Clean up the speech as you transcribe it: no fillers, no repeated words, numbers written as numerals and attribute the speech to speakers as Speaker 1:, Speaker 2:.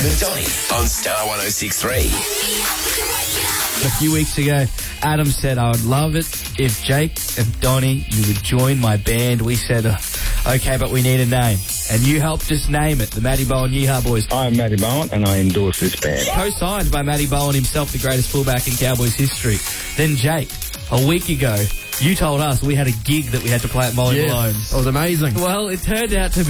Speaker 1: With Donny on Star 106.3.
Speaker 2: A few weeks ago, Adam said, I would love it if Jake and Donny, you would join my band. We said, okay, but we need a name. And you helped us name it, the Matty Bowen Yeehaw Boys.
Speaker 3: I'm Matty Bowen and I endorse this band.
Speaker 2: Co-signed by Matty Bowen himself, the greatest fullback in Cowboys history. Then Jake, a week ago, you told us we had a gig that we had to play at Molly Malone.
Speaker 4: It was amazing.
Speaker 2: Well, it turned out to be